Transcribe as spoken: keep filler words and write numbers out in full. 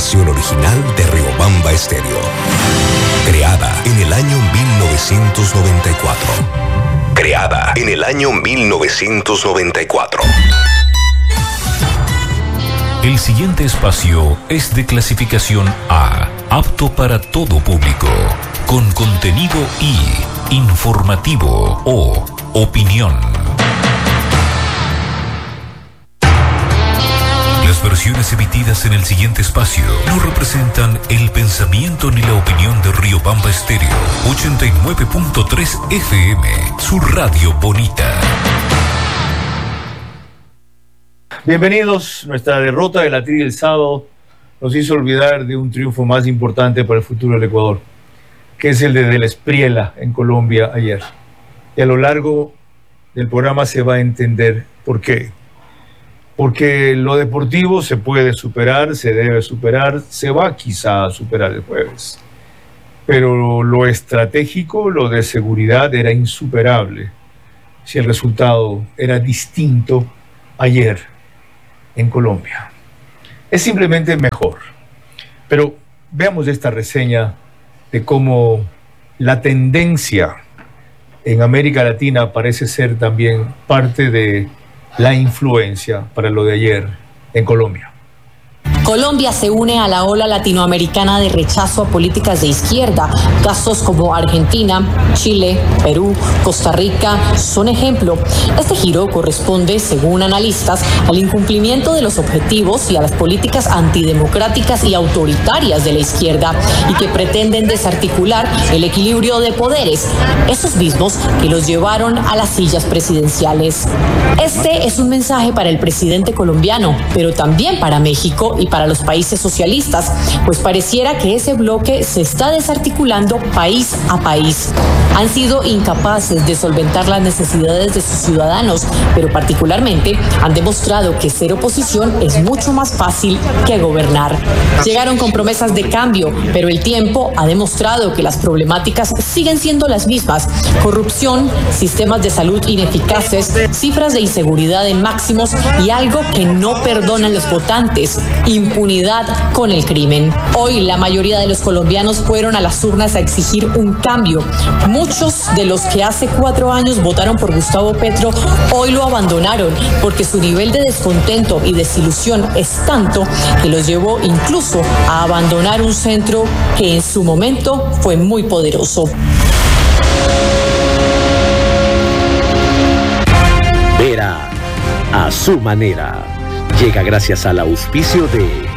estación original de Riobamba Estéreo. Creada en el año mil novecientos noventa y cuatro. Creada en el año mil novecientos noventa y cuatro. El siguiente espacio es de clasificación A, apto para todo público, con contenido I, informativo o opinión. Las versiones emitidas en el siguiente espacio no representan el pensamiento ni la opinión de Riobamba Estéreo ochenta y nueve punto tres F M, su radio bonita. Bienvenidos. Nuestra derrota de la trivia el sábado nos hizo olvidar de un triunfo más importante para el futuro del Ecuador, que es el de Del Espriella en Colombia ayer. Y a lo largo del programa se va a entender por qué. Porque lo deportivo se puede superar, se debe superar, se va quizá a superar el jueves. Pero lo estratégico, lo de seguridad era insuperable si el resultado era distinto ayer en Colombia. Es simplemente mejor. Pero veamos esta reseña de cómo la tendencia en América Latina parece ser también parte de la influencia para lo de ayer en Colombia. Colombia se une a la ola latinoamericana de rechazo a políticas de izquierda. Casos como Argentina, Chile, Perú, Costa Rica son ejemplo. Este giro corresponde, según analistas, al incumplimiento de los objetivos y a las políticas antidemocráticas y autoritarias de la izquierda y que pretenden desarticular el equilibrio de poderes, esos mismos que los llevaron a las sillas presidenciales. Este es un mensaje para el presidente colombiano, pero también para México y para los países socialistas, pues pareciera que ese bloque se está desarticulando país a país. Han sido incapaces de solventar las necesidades de sus ciudadanos, pero particularmente han demostrado que ser oposición es mucho más fácil que gobernar. Llegaron con promesas de cambio, pero el tiempo ha demostrado que las problemáticas siguen siendo las mismas: corrupción, sistemas de salud ineficaces, cifras de inseguridad en máximos y algo que no perdonan los votantes: impunidad con el crimen. Hoy la mayoría de los colombianos fueron a las urnas a exigir un cambio. Muchos de los que hace cuatro años votaron por Gustavo Petro hoy lo abandonaron porque su nivel de descontento y desilusión es tanto que los llevó incluso a abandonar un centro que en su momento fue muy poderoso. Vera, a su manera. Llega gracias al auspicio de